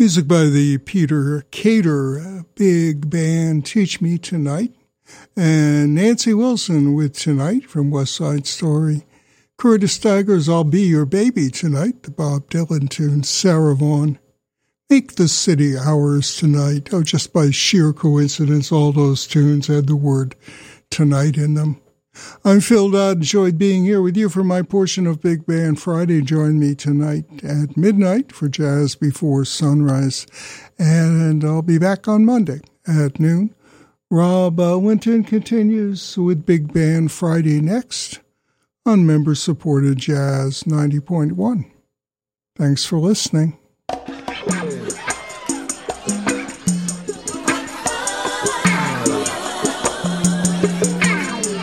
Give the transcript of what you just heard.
Music by the Peter Cater Big Band, Teach Me Tonight. And Nancy Wilson with Tonight from West Side Story. Curtis Stigers' I'll Be Your Baby Tonight, the Bob Dylan tune. Sarah Vaughan, Make the City Ours Tonight. Oh, just by sheer coincidence, all those tunes had the word tonight in them. I'm Phil Dodd. Enjoyed being here with you for my portion of Big Band Friday. Join me tonight at midnight for Jazz Before Sunrise. And I'll be back on Monday at noon. Rob Winton continues with Big Band Friday next on member-supported Jazz 90.1. Thanks for listening.